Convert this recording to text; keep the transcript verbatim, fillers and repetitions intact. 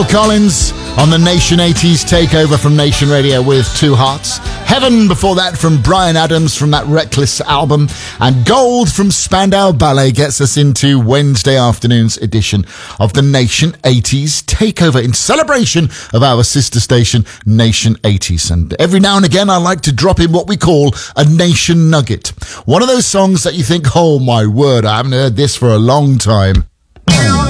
Collins on the Nation eighties takeover from Nation Radio with Two Hearts. Heaven before that from Bryan Adams from that Reckless album. And Gold from Spandau Ballet gets us into Wednesday afternoon's edition of the Nation eighties takeover in celebration of our sister station Nation eighties. And every now and again I like to drop in what we call a Nation Nugget. One of those songs that you think, oh my word, I haven't heard this for a long time.